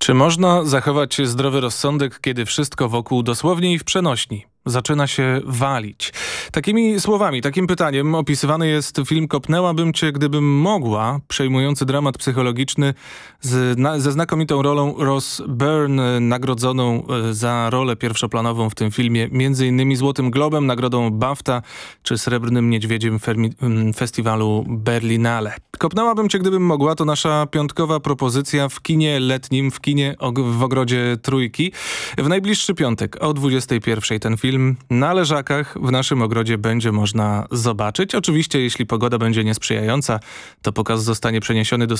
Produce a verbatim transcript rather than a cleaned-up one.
Czy można zachować zdrowy rozsądek, kiedy wszystko wokół dosłownie i w przenośni zaczyna się walić? Takimi słowami, takim pytaniem opisywany jest film Kopnęłabym cię, gdybym mogła, przejmujący dramat psychologiczny z, na, ze znakomitą rolą Rose Byrne, nagrodzoną e, za rolę pierwszoplanową w tym filmie, między innymi Złotym Globem, nagrodą BAFTA czy Srebrnym Niedźwiedziem fermi, m, festiwalu Berlinale. Kopnęłabym cię, gdybym mogła, to nasza piątkowa propozycja w kinie letnim, w kinie og- w Ogrodzie Trójki. W najbliższy piątek o dwudziestej pierwszej ten film na leżakach w naszym ogrodzie będzie można zobaczyć. Oczywiście, jeśli pogoda będzie niesprzyjająca, to pokaz zostanie przeniesiony do